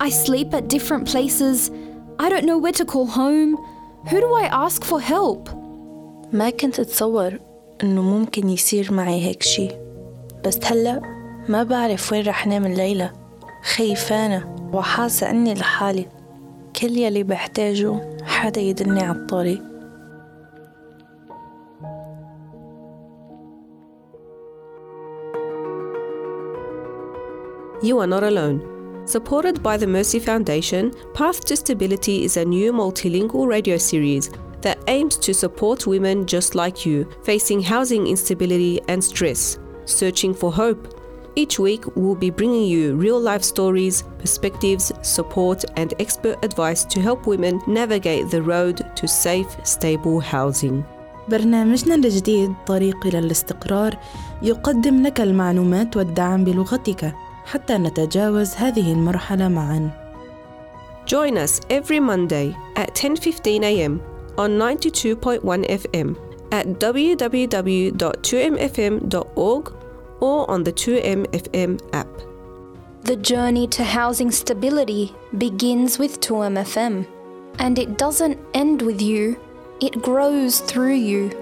I sleep at different places. I don't know where to call home. Who do I ask for help? ما كنت أتصور إنه ممكن يصير معي هيك شي، بس هلأ ما بعرف وين رح نام الليلة. خايفانة وحاسة أني لحالي، كل يلي بحتاجه حدا يدلني على الطريق. You are not alone. Supported by the Mercy Foundation, Path to Stability is a new multilingual radio series that aims to support women just like you, facing housing instability and stress, searching for hope. Each week, we'll be bringing you real-life stories, perspectives, support, and expert advice to help women navigate the road to safe, stable housing. برنامجنا الجديد طريق إلى الاستقرار يقدم لك المعلومات والدعم بلغتك حتى نتجاوز هذه المرحلة معاً. Join us every Monday at 10:15 a.m. on 92.1 FM at www.2mfm.org or on the 2MFM app. The journey to housing stability begins with 2MFM, and it doesn't end with you, it grows through you.